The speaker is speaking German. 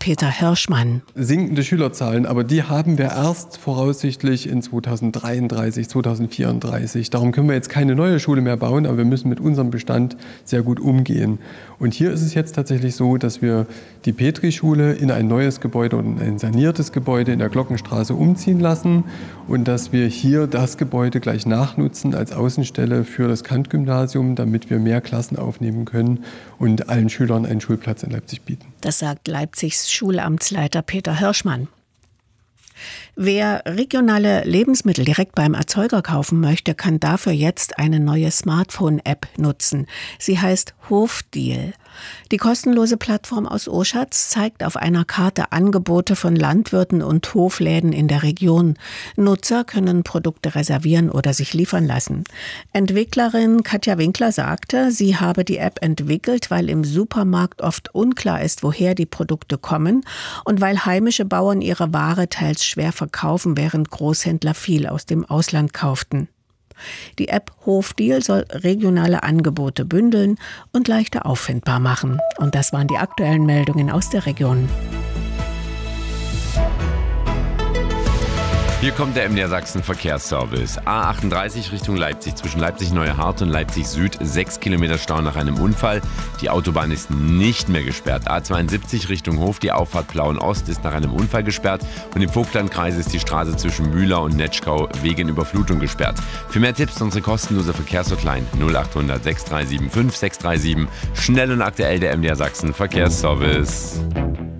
Peter Hirschmann. Sinkende Schülerzahlen, aber die haben wir erst voraussichtlich in 2033, 2034. Darum können wir jetzt keine neue Schule mehr bauen, aber wir müssen mit unserem Bestand sehr gut umgehen. Und hier ist es jetzt tatsächlich so, dass wir die Petri-Schule in ein neues Gebäude und ein saniertes Gebäude in der Glockenstraße umziehen lassen und dass wir hier das Gebäude gleich nachnutzen als Außenstelle für das Kant-Gymnasium, damit wir mehr Klassen aufnehmen können und allen Schülern einen Schulplatz in Leipzig bieten. Das sagt Leipzigs Schulamtsleiter Peter Hirschmann. Wer regionale Lebensmittel direkt beim Erzeuger kaufen möchte, kann dafür jetzt eine neue Smartphone-App nutzen. Sie heißt Hofdeal. Die kostenlose Plattform aus Oschatz zeigt auf einer Karte Angebote von Landwirten und Hofläden in der Region. Nutzer können Produkte reservieren oder sich liefern lassen. Entwicklerin Katja Winkler sagte, sie habe die App entwickelt, weil im Supermarkt oft unklar ist, woher die Produkte kommen und weil heimische Bauern ihre Ware teils schwer verkaufen, während Großhändler viel aus dem Ausland kauften. Die App Hofdeal soll regionale Angebote bündeln und leichter auffindbar machen. Und das waren die aktuellen Meldungen aus der Region. Hier kommt der MDR Sachsen Verkehrsservice. A38 Richtung Leipzig, zwischen Leipzig-Neuehart und Leipzig-Süd, 6 Kilometer Stau nach einem Unfall. Die Autobahn ist nicht mehr gesperrt. A72 Richtung Hof, die Auffahrt Plauen-Ost ist nach einem Unfall gesperrt. Und im Vogtlandkreis ist die Straße zwischen Mühlau und Netschkau wegen Überflutung gesperrt. Für mehr Tipps unsere kostenlose Verkehrshotline 0800 6375 637. Schnell und aktuell der MDR Sachsen Verkehrsservice.